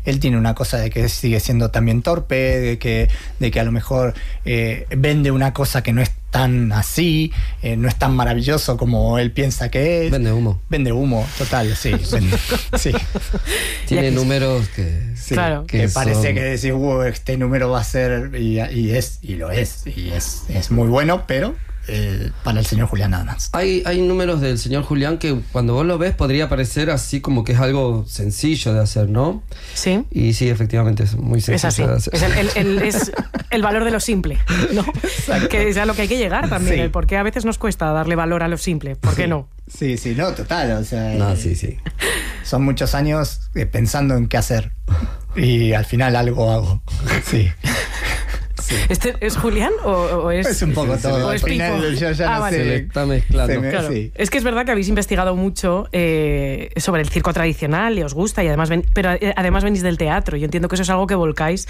él tiene una cosa de que sigue siendo también torpe, de que a lo mejor vende una cosa que no es tan así, no es tan maravilloso como él piensa que es. Vende humo, total, sí. Sí. Tiene números que... Sí, claro. Que parece que decís, este número va a ser, y lo es, y es muy bueno, pero para el señor Julián nada más. Hay números del señor Julián que cuando vos lo ves podría parecer así como que es algo sencillo de hacer, ¿no? Sí. Y sí, efectivamente es muy sencillo de hacer. Es el valor de lo simple, ¿no? Exacto. Que es a lo que hay que llegar también, Sí. el por qué a veces nos cuesta darle valor a lo simple, ¿por qué no? Sí, no, total, o sea... No, sí. Son muchos años pensando en qué hacer, y al final algo hago, sí. Sí. ¿Este es Julián o es...? Es un poco todo. ¿O Al es Pipo? final yo ya no vale. sé. Se le está mezclando. Claro. Sí. Es que es verdad que habéis investigado mucho sobre el circo tradicional y os gusta, y además pero además venís del teatro. Yo entiendo que eso es algo que volcáis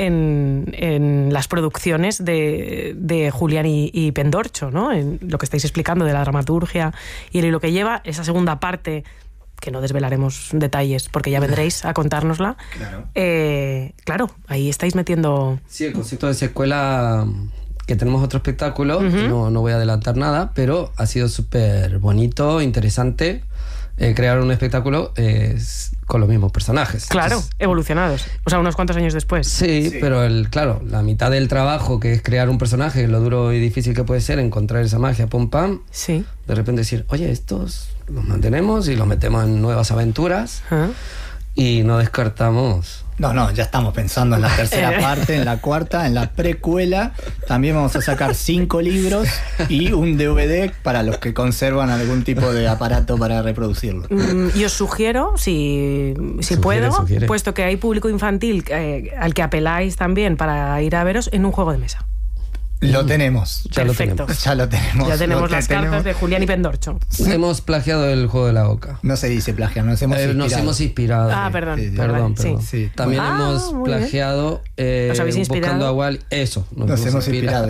en las producciones de Julián y Pendorcho, ¿no? En lo que estáis explicando de la dramaturgia y lo que lleva esa segunda parte, que no desvelaremos detalles porque ya vendréis a contárnosla. Claro. Claro, ahí estáis metiendo... Sí, el concepto de secuela, que tenemos otro espectáculo, no voy a adelantar nada, pero ha sido súper bonito, interesante crear un espectáculo con los mismos personajes. Claro, Entonces, evolucionados. O sea, unos cuantos años después. Sí, pero claro, la mitad del trabajo, que es crear un personaje, lo duro y difícil que puede ser encontrar esa magia, pum pam, Sí. de repente decir, oye, estos los mantenemos y los metemos en nuevas aventuras y no descartamos. No, ya estamos pensando en la tercera parte, en la cuarta, en la precuela. También vamos a sacar 5 libros y un DVD para los que conservan algún tipo de aparato para reproducirlo. Y os sugiero, si puedo, sugiere. puesto que hay público infantil al que apeláis también para ir a veros, en un juego de mesa. Lo tenemos. Ya Perfecto. Ya lo tenemos. Ya tenemos las tenemos. cartas de Julián y Pendorcho. Hemos plagiado el juego de la oca. No se dice plagiar, nos hemos inspirado. Nos hemos inspirado. Ah, perdón. Sí, Perdón. Sí. También Ah, hemos muy bien. plagiado ¿Os habéis inspirado? buscando a Wally. Eso, Nos hemos inspirado.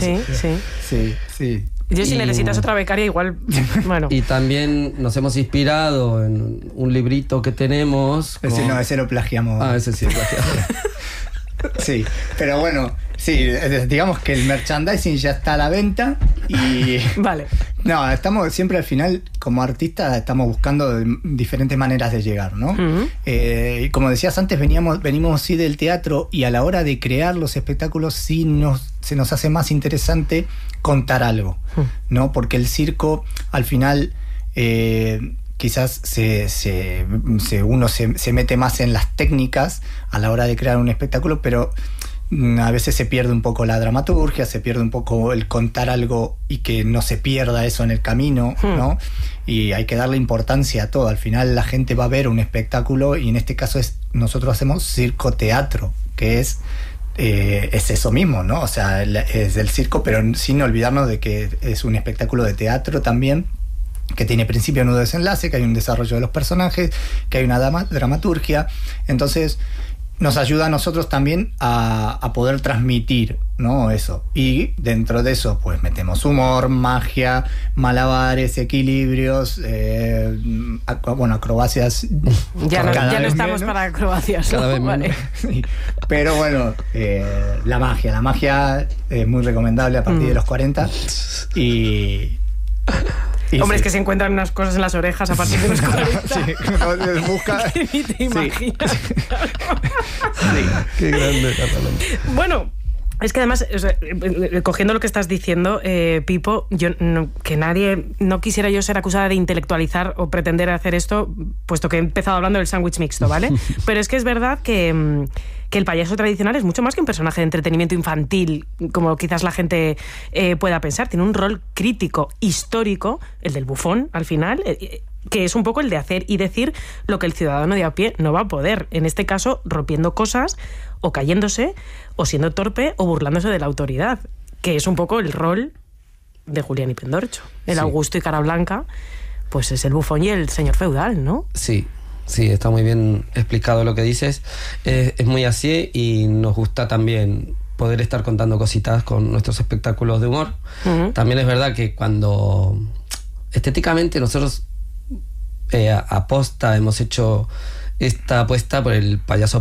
Sí. Yo si Y- necesitas otra becaria igual, bueno. Y también nos hemos inspirado en un librito que tenemos. Ese lo plagiamos. Ese sí, plagiado. Sí, pero bueno, sí, digamos que el merchandising ya está a la venta y... Vale. No, estamos siempre al final, como artistas, estamos buscando diferentes maneras de llegar, ¿no? Y como decías antes, venimos sí del teatro, y a la hora de crear los espectáculos sí se nos hace más interesante contar algo, ¿no? Porque el circo, al final... quizás uno se mete más en las técnicas a la hora de crear un espectáculo, pero a veces se pierde un poco la dramaturgia, se pierde un poco el contar algo y que no se pierda eso en el camino, ¿no? Y hay que darle importancia a todo. Al final la gente va a ver un espectáculo, y en este caso nosotros hacemos circo-teatro, que es eso mismo, ¿no? O sea, es del circo, pero sin olvidarnos de que es un espectáculo de teatro también, que tiene principio, nudo, desenlace, que hay un desarrollo de los personajes, que hay una dramaturgia. Entonces nos ayuda a nosotros también a poder transmitir, ¿no? Eso. Y dentro de eso pues metemos humor, magia, malabares, equilibrios, acrobacias. Ya no vez estamos menos. para acrobacias, Cada ¿no? vez Vale. menos. Sí. Pero bueno, la magia es muy recomendable a partir de los 40. Y Hombre, sí. es que se encuentran unas cosas en las orejas a partir de los 40. Sí, uno busca. Que ni te imaginas. Sí. Qué grande, Catalán. Bueno, es que además, o sea, cogiendo lo que estás diciendo, Pipo, no quisiera yo ser acusada de intelectualizar o pretender hacer esto, puesto que he empezado hablando del sándwich mixto, ¿vale? Pero es que es verdad que el payaso tradicional es mucho más que un personaje de entretenimiento infantil, como quizás la gente pueda pensar. Tiene un rol crítico, histórico, el del bufón, al final, que es un poco el de hacer y decir lo que el ciudadano de a pie no va a poder. En este caso, rompiendo cosas, o cayéndose, o siendo torpe, o burlándose de la autoridad, que es un poco el rol de Julián y Pendorcho. El Augusto y Cara Blanca, pues es el bufón y el señor feudal, ¿no? Sí, está muy bien explicado lo que dices. Es muy así, y nos gusta también poder estar contando cositas con nuestros espectáculos de humor. También es verdad que cuando estéticamente nosotros aposta hemos hecho esta apuesta por el payaso